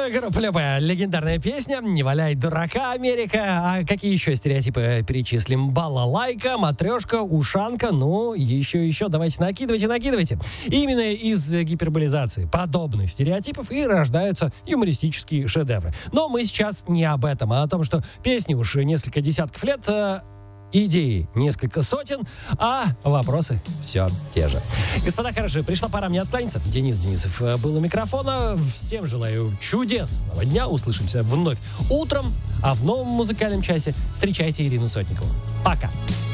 Группа Любэ. Легендарная песня «Не валяй дурака, Америка». А какие еще стереотипы перечислим? Балалайка, матрешка, ушанка. Ну, еще. Давайте накидывайте. Именно из гиперболизации подобных стереотипов и рождаются юмористические шедевры. Но мы сейчас не об этом, а о том, что песни уж несколько десятков лет, идеи несколько сотен, а вопросы все те же. Господа хорошие, пришла пора мне откланяться. Денис Денисов был у микрофона. Всем желаю чудесного дня. Услышимся вновь утром, а в новом музыкальном часе встречайте Ирину Сотникову. Пока.